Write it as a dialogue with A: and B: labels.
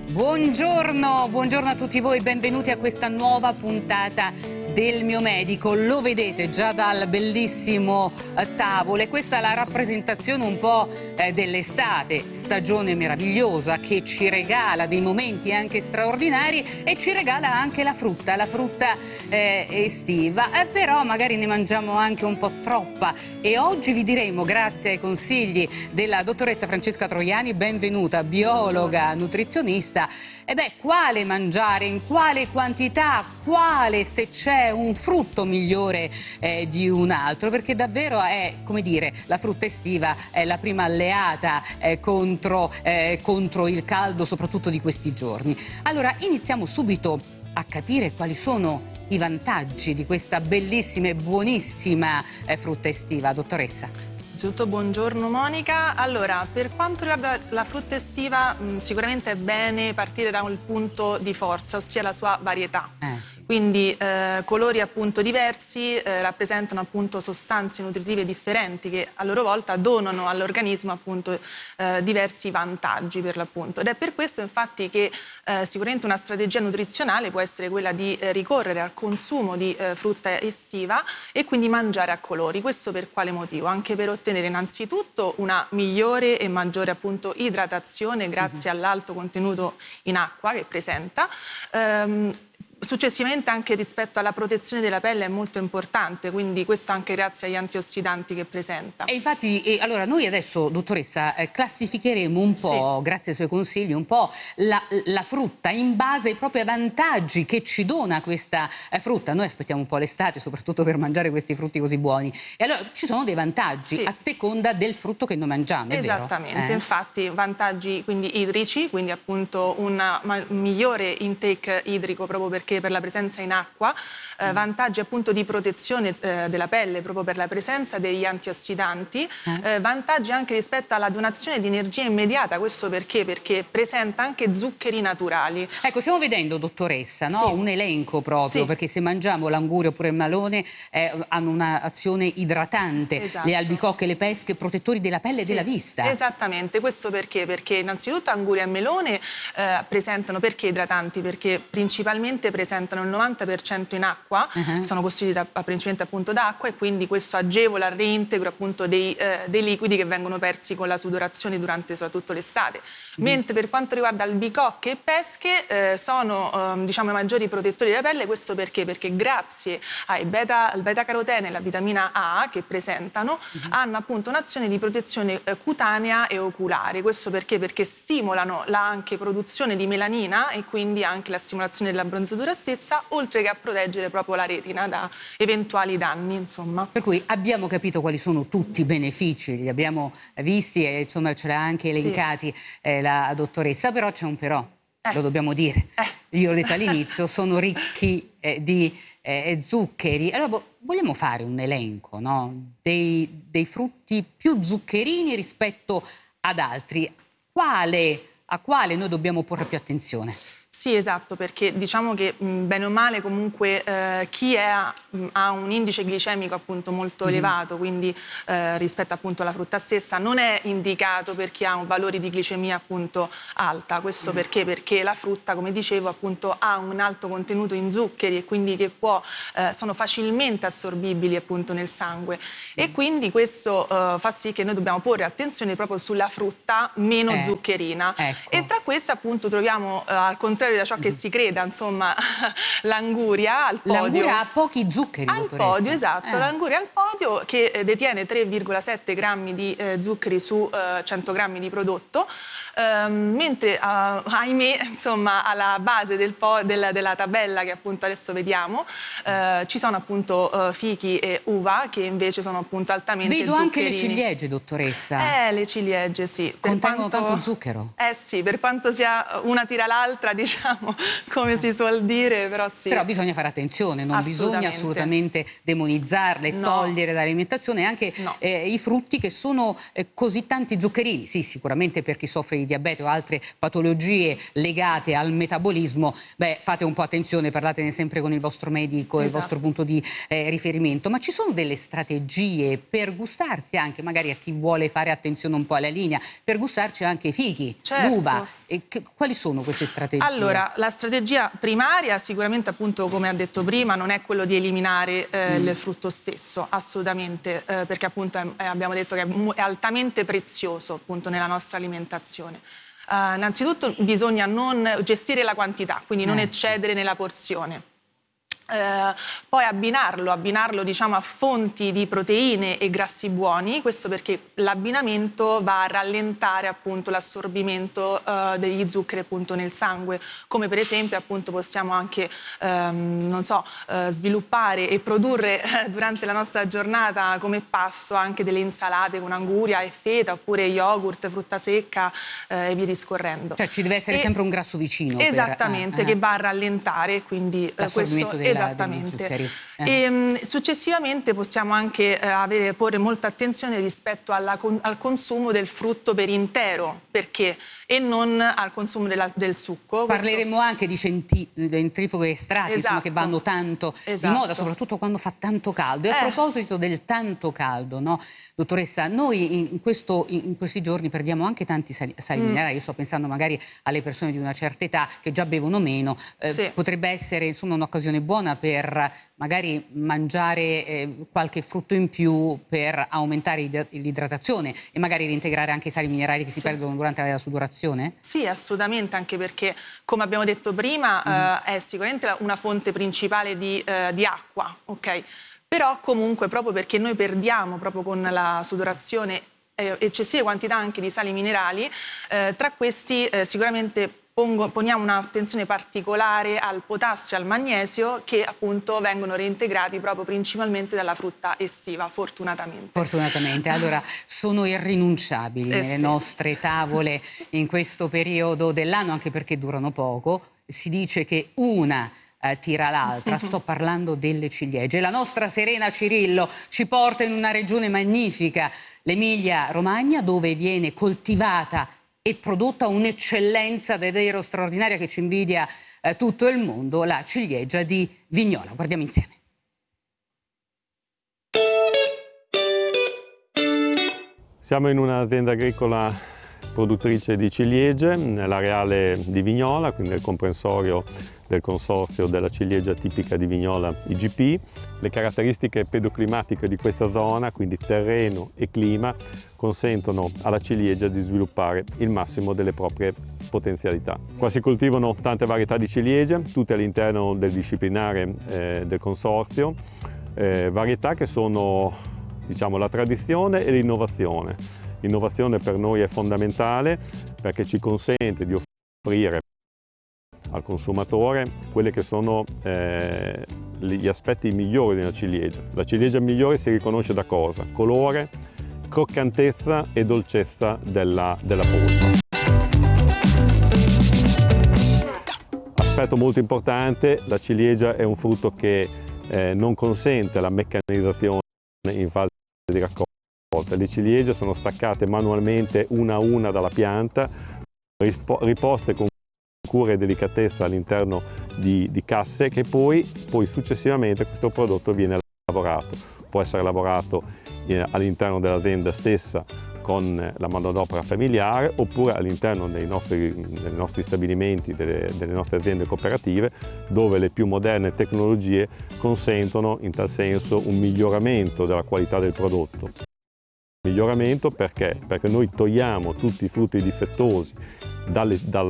A: Buongiorno, buongiorno a tutti voi, benvenuti a questa nuova puntata del Mio Medico. Lo vedete già dal bellissimo tavolo, e questa è la rappresentazione un po' dell'estate, stagione meravigliosa che ci regala dei momenti anche straordinari e ci regala anche la frutta estiva, però magari ne mangiamo anche un po' troppa, e oggi vi diremo, grazie ai consigli della dottoressa Francesca Troiani, benvenuta, biologa, nutrizionista, quale mangiare, in quale quantità, quale, se c'è un frutto migliore di un altro, perché davvero è, come dire, la frutta estiva è la prima alleata contro il caldo, soprattutto di questi giorni. Allora, iniziamo subito a capire quali sono i vantaggi di questa bellissima e buonissima frutta estiva, dottoressa.
B: Innanzitutto buongiorno Monica. Allora, per quanto riguarda la frutta estiva, sicuramente è bene partire da un punto di forza, ossia la sua varietà.
A: Sì.
B: Quindi colori appunto diversi rappresentano appunto sostanze nutritive differenti che a loro volta donano all'organismo appunto diversi vantaggi per l'appunto. Ed è per questo infatti che sicuramente una strategia nutrizionale può essere quella di ricorrere al consumo di frutta estiva e quindi mangiare a colori. Questo per quale motivo? Anche per ottenere innanzitutto una migliore e maggiore appunto idratazione grazie all'alto contenuto in acqua che presenta. Successivamente anche rispetto alla protezione della pelle è molto importante, quindi questo anche grazie agli antiossidanti che presenta.
A: E infatti, allora noi adesso, dottoressa, classificheremo un po', sì, grazie ai suoi consigli, un po' la frutta in base ai propri vantaggi che ci dona questa frutta. Noi aspettiamo un po' l'estate, soprattutto per mangiare questi frutti così buoni. E allora ci sono dei vantaggi, sì, a seconda del frutto che noi mangiamo, è
B: esattamente,
A: vero?
B: Infatti vantaggi quindi idrici, quindi appunto un migliore intake idrico proprio perché per la presenza in acqua, vantaggi appunto di protezione della pelle proprio per la presenza degli antiossidanti, vantaggi anche rispetto alla donazione di energia immediata. Questo perché? Perché presenta anche zuccheri naturali.
A: Ecco, stiamo vedendo, dottoressa, no?
B: Sì.
A: Un elenco proprio, sì, perché se mangiamo l'anguria oppure il melone hanno un'azione idratante,
B: esatto,
A: le albicocche, le pesche, protettori della pelle, sì, e della vista.
B: Esattamente, questo perché? Perché innanzitutto anguria e melone presentano, perché idratanti? Perché principalmente presentano il 90% in acqua, sono costituiti principalmente appunto d'acqua, e quindi questo agevola il reintegro appunto dei liquidi che vengono persi con la sudorazione durante soprattutto l'estate. Mentre per quanto riguarda albicocche e pesche sono diciamo i maggiori protettori della pelle. Questo perché? Perché grazie al beta-carotene e alla vitamina A che presentano hanno appunto un'azione di protezione cutanea e oculare. Questo perché? Perché stimolano la anche produzione di melanina e quindi anche la stimolazione della bronzatura stessa, oltre che a proteggere proprio la retina da eventuali danni, insomma.
A: Per cui abbiamo capito quali sono tutti i benefici, li abbiamo visti e insomma ce l'ha anche elencati, sì, la dottoressa, però c'è un però, lo dobbiamo dire. Io ho detto all'inizio, sono ricchi di zuccheri. Allora vogliamo fare un elenco, no? dei frutti più zuccherini rispetto ad altri. A quale noi dobbiamo porre più attenzione?
B: Sì, esatto, perché diciamo che bene o male comunque chi ha un indice glicemico appunto molto elevato, quindi rispetto appunto alla frutta stessa, non è indicato per chi ha un valore di glicemia appunto alta. Questo perché? Perché la frutta, come dicevo, appunto ha un alto contenuto in zuccheri e quindi che sono facilmente assorbibili appunto nel sangue, e quindi questo fa sì che noi dobbiamo porre attenzione proprio sulla frutta meno zuccherina.
A: Ecco.
B: E tra queste appunto troviamo al contrario da ciò che si creda, insomma, l'anguria al podio.
A: L'anguria ha pochi zuccheri,
B: al
A: dottoressa.
B: Podio, esatto. L'anguria al podio che detiene 3,7 grammi di zuccheri su 100 grammi di prodotto, mentre ahimè, insomma, alla base della tabella che appunto adesso vediamo ci sono appunto fichi e uva che invece sono appunto altamente
A: Vedo
B: zuccherini.
A: anche le ciliegie, dottoressa.
B: Le ciliegie, sì.
A: Contengono tanto zucchero.
B: Sì, per quanto sia una tira l'altra, diciamo, diciamo, come si suol dire, però sì.
A: Però bisogna fare attenzione, non bisogna assolutamente demonizzarle, togliere dall'alimentazione anche i frutti che sono così tanti zuccherini. Sì, sicuramente per chi soffre di diabete o altre patologie legate al metabolismo, beh, fate un po' attenzione, parlatene sempre con il vostro medico e il vostro punto di riferimento. Ma ci sono delle strategie per gustarsi anche, magari a chi vuole fare attenzione un po' alla linea, per gustarci anche i fichi, l'uva? Quali sono queste strategie?
B: Allora, la strategia primaria sicuramente, appunto, come ha detto prima, non è quello di eliminare il frutto stesso, assolutamente, perché appunto abbiamo detto che è altamente prezioso appunto nella nostra alimentazione. Innanzitutto bisogna non gestire la quantità, quindi non eccedere nella porzione. Poi abbinarlo diciamo, a fonti di proteine e grassi buoni, questo perché l'abbinamento va a rallentare appunto l'assorbimento degli zuccheri appunto nel sangue, come per esempio appunto possiamo anche non so, sviluppare e produrre durante la nostra giornata come pasto anche delle insalate con anguria e feta, oppure yogurt, frutta secca e via discorrendo.
A: Cioè ci deve essere sempre un grasso vicino.
B: Esattamente, che va a rallentare quindi
A: l'assorbimento
B: esattamente. E successivamente possiamo anche porre molta attenzione rispetto al consumo del frutto per intero, perché e non al consumo del succo.
A: Parleremo anche di centrifughi estratti, insomma, che vanno tanto di moda, soprattutto quando fa tanto caldo. E a proposito del tanto caldo, no, dottoressa, noi in questi giorni perdiamo anche tanti sali minerali. Io sto pensando magari alle persone di una certa età che già bevono meno. Potrebbe essere insomma un'occasione buona per magari mangiare qualche frutto in più per aumentare l'idratazione e magari reintegrare anche i sali minerali che si perdono durante la sudorazione?
B: Sì, assolutamente, anche perché, come abbiamo detto prima, è sicuramente una fonte principale di acqua, ok? Però comunque, proprio perché noi perdiamo proprio con la sudorazione eccessive quantità anche di sali minerali, tra questi sicuramente poniamo un'attenzione particolare al potassio e al magnesio, che appunto vengono reintegrati proprio principalmente dalla frutta estiva, fortunatamente.
A: Fortunatamente, allora sono irrinunciabili nelle nostre tavole in questo periodo dell'anno, anche perché durano poco. Si dice che una tira l'altra, sto parlando delle ciliegie. La nostra Serena Cirillo ci porta in una regione magnifica, l'Emilia-Romagna, dove viene coltivata e prodotta un'eccellenza davvero straordinaria che ci invidia tutto il mondo, la ciliegia di Vignola. Guardiamo insieme.
C: Siamo in un'azienda agricola produttrice di ciliegie nell'areale di Vignola, quindi nel comprensorio del consorzio della ciliegia tipica di Vignola IGP. Le caratteristiche pedoclimatiche di questa zona, quindi terreno e clima, consentono alla ciliegia di sviluppare il massimo delle proprie potenzialità. Qua si coltivano tante varietà di ciliegie, tutte all'interno del disciplinare del consorzio, varietà che sono, diciamo, la tradizione e l'innovazione. L'innovazione per noi è fondamentale perché ci consente di offrire al consumatore quelli che sono gli aspetti migliori di una ciliegia. La ciliegia migliore si riconosce da cosa? Colore, croccantezza e dolcezza della polpa. Aspetto molto importante, la ciliegia è un frutto che non consente la meccanizzazione in fase di raccolta. Le ciliegie sono staccate manualmente una a una dalla pianta, riposte con cura e delicatezza all'interno di casse che poi successivamente questo prodotto viene lavorato. Può essere lavorato all'interno dell'azienda stessa con la manodopera familiare oppure all'interno dei nostri stabilimenti, delle nostre aziende cooperative, dove le più moderne tecnologie consentono in tal senso un miglioramento della qualità del prodotto. Miglioramento perché? Perché noi togliamo tutti i frutti difettosi dal